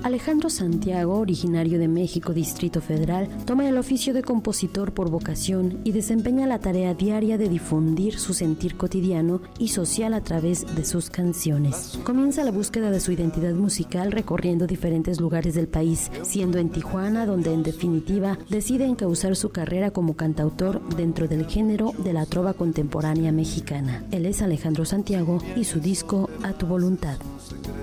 Alejandro Santiago, originario de México, Distrito Federal, toma el oficio de compositor por vocación y desempeña la tarea diaria de difundir su sentir cotidiano y social a través de sus canciones. Comienza la búsqueda de su identidad musical recorriendo diferentes lugares del país, siendo en Tijuana donde en definitiva decide encauzar su carrera como cantautor dentro del género de la trova contemporánea mexicana. Él es Alejandro Santiago y su disco A tu voluntad.